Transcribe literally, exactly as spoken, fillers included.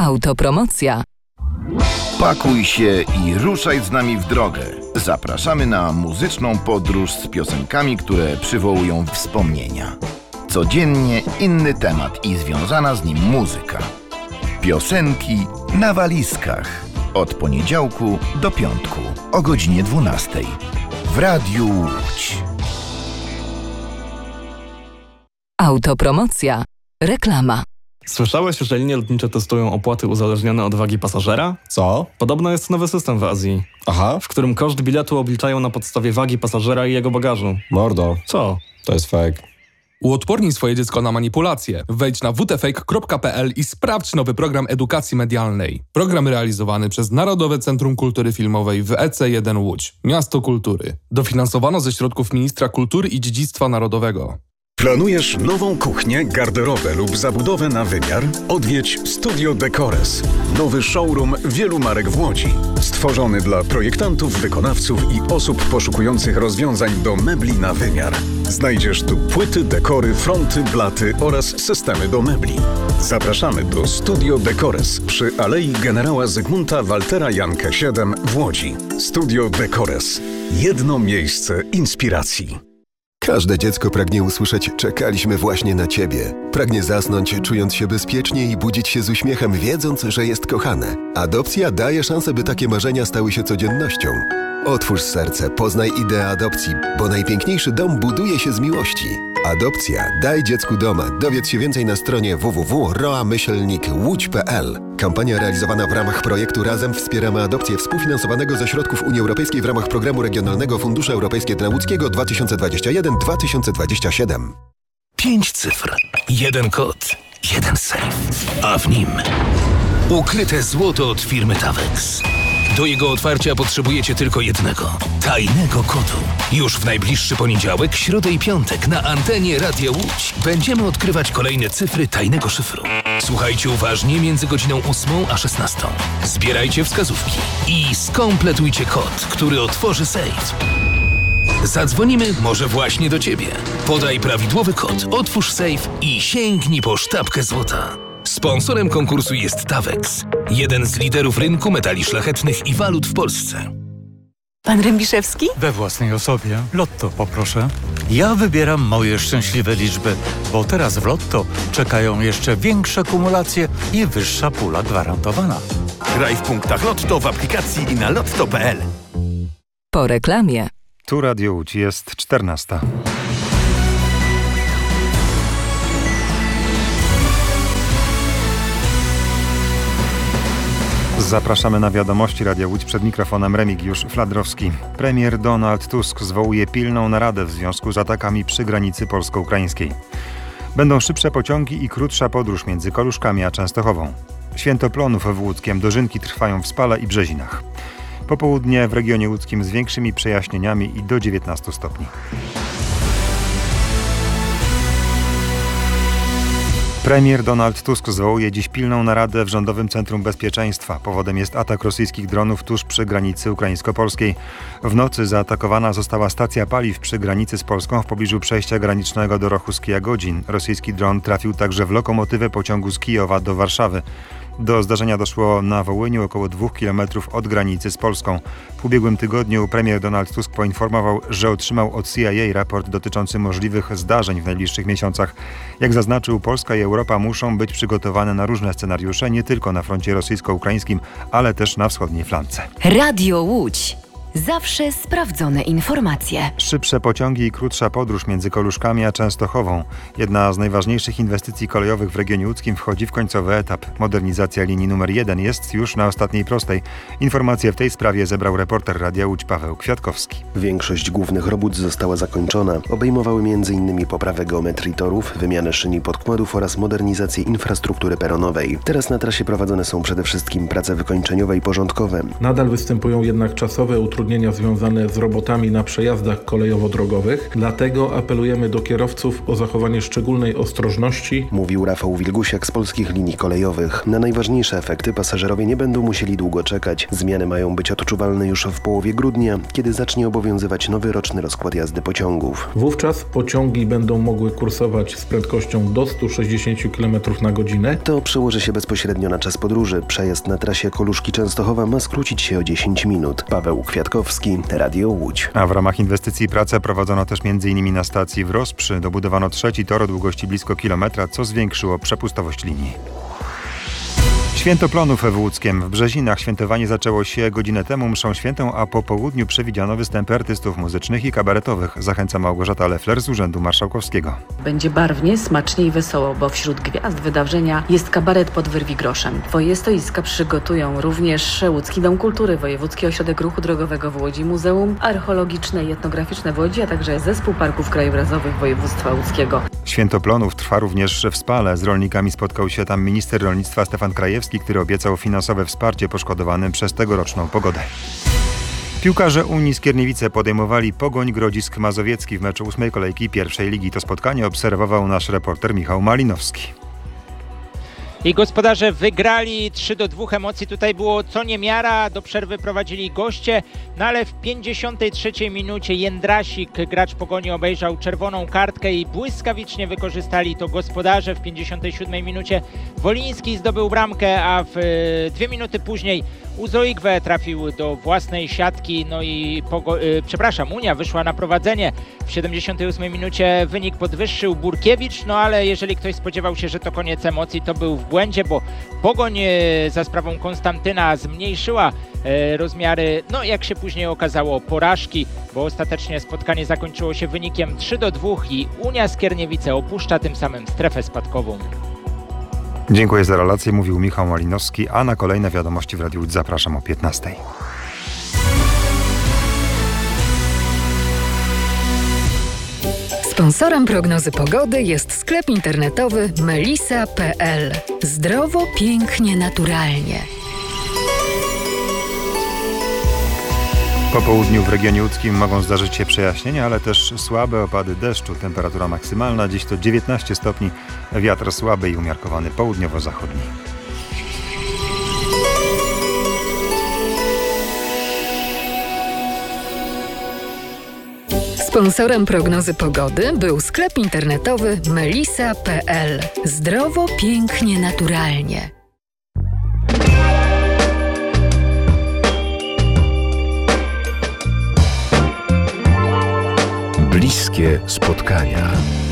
Autopromocja. Pakuj się i ruszaj z nami w drogę. Zapraszamy na muzyczną podróż z piosenkami, które przywołują wspomnienia. Codziennie inny temat i związana z nim muzyka. Piosenki na walizkach. Od poniedziałku do piątku o godzinie dwunastej. W Radiu Łódź. Autopromocja. Reklama. Słyszałeś, że linie lotnicze testują opłaty uzależnione od wagi pasażera? Co? Podobno jest nowy system w Azji. Aha. W którym koszt biletu obliczają na podstawie wagi pasażera i jego bagażu. Mordo. Co? To jest fake. Uodpornij swoje dziecko na manipulacje. Wejdź na w t fake kropka p l i sprawdź nowy program edukacji medialnej. Program realizowany przez Narodowe Centrum Kultury Filmowej w E C jeden Łódź. Miasto Kultury. Dofinansowano ze środków Ministra Kultury i Dziedzictwa Narodowego. Planujesz nową kuchnię, garderobę lub zabudowę na wymiar? Odwiedź Studio Decores. Nowy showroom wielu marek w Łodzi. Stworzony dla projektantów, wykonawców i osób poszukujących rozwiązań do mebli na wymiar. Znajdziesz tu płyty, dekory, fronty, blaty oraz systemy do mebli. Zapraszamy do Studio Decores przy Alei Generała Zygmunta Waltera Jankę siedem w Łodzi. Studio Decores. Jedno miejsce inspiracji. Każde dziecko pragnie usłyszeć „czekaliśmy właśnie na Ciebie”. Pragnie zasnąć, czując się bezpiecznie i budzić się z uśmiechem, wiedząc, że jest kochane. Adopcja daje szansę, by takie marzenia stały się codziennością. Otwórz serce, poznaj ideę adopcji, bo najpiękniejszy dom buduje się z miłości. Adopcja. Daj dziecku doma. Dowiedz się więcej na stronie w w w kropka roa myślnik łódź kropka p l. Kampania realizowana w ramach projektu Razem wspieramy adopcję współfinansowanego ze środków Unii Europejskiej w ramach Programu Regionalnego Funduszu Europejskiego dla Łódzkiego dwa tysiące dwudziesty pierwszy do dwa tysiące dwudziestego siódmego. Pięć cyfr, jeden kod, jeden sejf, a w nim ukryte złoto od firmy Tawex. Do jego otwarcia potrzebujecie tylko jednego, tajnego kodu. Już w najbliższy poniedziałek, środę i piątek na antenie Radia Łódź będziemy odkrywać kolejne cyfry tajnego szyfru. Słuchajcie uważnie między godziną ósmą a szesnastą. Zbierajcie wskazówki i skompletujcie kod, który otworzy sejf. Zadzwonimy może właśnie do Ciebie. Podaj prawidłowy kod, otwórz sejf i sięgnij po sztabkę złota. Sponsorem konkursu jest Tawex, jeden z liderów rynku metali szlachetnych i walut w Polsce. Pan Rębiszewski? We własnej osobie. Lotto poproszę. Ja wybieram moje szczęśliwe liczby, bo teraz w Lotto czekają jeszcze większe kumulacje i wyższa pula gwarantowana. Graj w punktach Lotto w aplikacji i na lotto kropka p l. Po reklamie. Tu Radio Łódź, jest czternasta. Zapraszamy na wiadomości Radia Łódź, przed mikrofonem Remigiusz Fladrowski. Premier Donald Tusk zwołuje pilną naradę w związku z atakami przy granicy polsko-ukraińskiej. Będą szybsze pociągi i krótsza podróż między Koluszkami a Częstochową. Święto plonów w Łódzkiem, dożynki trwają w Spale i Brzezinach. Popołudnie w regionie łódzkim z większymi przejaśnieniami i do dziewiętnastu stopni. Premier Donald Tusk zwołuje dziś pilną naradę w Rządowym Centrum Bezpieczeństwa. Powodem jest atak rosyjskich dronów tuż przy granicy ukraińsko-polskiej. W nocy zaatakowana została stacja paliw przy granicy z Polską w pobliżu przejścia granicznego do Rochuskia-Godzin. Rosyjski dron trafił także w lokomotywę pociągu z Kijowa do Warszawy. Do zdarzenia doszło na Wołyniu, około dwóch kilometrów od granicy z Polską. W ubiegłym tygodniu premier Donald Tusk poinformował, że otrzymał od C I A raport dotyczący możliwych zdarzeń w najbliższych miesiącach. Jak zaznaczył, Polska i Europa muszą być przygotowane na różne scenariusze, nie tylko na froncie rosyjsko-ukraińskim, ale też na wschodniej flance. Radio Łódź. Zawsze sprawdzone informacje. Szybsze pociągi i krótsza podróż między Koluszkami a Częstochową. Jedna z najważniejszych inwestycji kolejowych w regionie łódzkim wchodzi w końcowy etap. Modernizacja linii numer jeden jest już na ostatniej prostej. Informacje w tej sprawie zebrał reporter Radia Łódź Paweł Kwiatkowski. Większość głównych robót została zakończona. Obejmowały m.in. poprawę geometrii torów, wymianę szyni podkładów oraz modernizację infrastruktury peronowej. Teraz na trasie prowadzone są przede wszystkim prace wykończeniowe i porządkowe. Nadal występują jednak czasowe utrudnienia utrudnienia związane z robotami na przejazdach kolejowo-drogowych. Dlatego apelujemy do kierowców o zachowanie szczególnej ostrożności. Mówił Rafał Wilgusiak z Polskich Linii Kolejowych. Na najważniejsze efekty pasażerowie nie będą musieli długo czekać. Zmiany mają być odczuwalne już w połowie grudnia, kiedy zacznie obowiązywać nowy roczny rozkład jazdy pociągów. Wówczas pociągi będą mogły kursować z prędkością do stu sześćdziesięciu kilometrów na godzinę. To przełoży się bezpośrednio na czas podróży. Przejazd na trasie Koluszki-Częstochowa ma skrócić się o dziesięć minut. Paweł Kwiatkowski, Radio Łódź. A w ramach inwestycji prace prowadzono też m.in. na stacji w Rosprzy. Dobudowano trzeci tor o długości blisko kilometra, co zwiększyło przepustowość linii. Święto Plonów w Łódzkiem. W Brzezinach świętowanie zaczęło się godzinę temu mszą świętą, a po południu przewidziano występy artystów muzycznych i kabaretowych. Zachęca Małgorzata Leffler z Urzędu Marszałkowskiego. Będzie barwnie, smacznie i wesoło, bo wśród gwiazd wydarzenia jest kabaret pod Wyrwi-Groszem. Twoje stoiska przygotują również Łódzki Dom Kultury, Wojewódzki Ośrodek Ruchu Drogowego w Łodzi, Muzeum Archeologiczne i Etnograficzne w Łodzi, a także Zespół Parków Krajobrazowych Województwa Łódzkiego. Święto Plonów trwa również w Spale. Z rolnikami spotkał się tam minister rolnictwa Stefan Krajewski, który obiecał finansowe wsparcie poszkodowanym przez tegoroczną pogodę. Piłkarze Unii Skierniewice podejmowali Pogoń Grodzisk Mazowiecki w meczu ósmej kolejki pierwszej ligi. To spotkanie obserwował nasz reporter Michał Malinowski. I gospodarze wygrali trzy do dwóch. Emocji tutaj było co niemiara. Do przerwy prowadzili goście, no ale w pięćdziesiątej trzeciej minucie Jędrasik, gracz Pogoni, obejrzał czerwoną kartkę i błyskawicznie wykorzystali to gospodarze. W pięćdziesiątej siódmej minucie Woliński zdobył bramkę, a w dwie minuty później Uzoigwe trafił do własnej siatki. No i Pogo- yy, przepraszam, Unia wyszła na prowadzenie. W siedemdziesiątej ósmej minucie wynik podwyższył Burkiewicz, no ale jeżeli ktoś spodziewał się, że to koniec emocji, to był w błędzie, bo Pogoń za sprawą Konstantyna zmniejszyła rozmiary, no jak się później okazało, porażki, bo ostatecznie spotkanie zakończyło się wynikiem trzy do dwóch i Unia Skierniewice opuszcza tym samym strefę spadkową. Dziękuję za relację, mówił Michał Malinowski, a na kolejne wiadomości w Radiu Łódź zapraszam o piętnastej. Sponsorem prognozy pogody jest sklep internetowy melisa kropka pe el. Zdrowo, pięknie, naturalnie. Po południu w regionie łódzkim mogą zdarzyć się przejaśnienia, ale też słabe opady deszczu. Temperatura maksymalna dziś to dziewiętnaście stopni, wiatr słaby i umiarkowany południowo-zachodni. Sponsorem prognozy pogody był sklep internetowy melisa kropka pe el. Zdrowo, pięknie, naturalnie. Bliskie spotkania.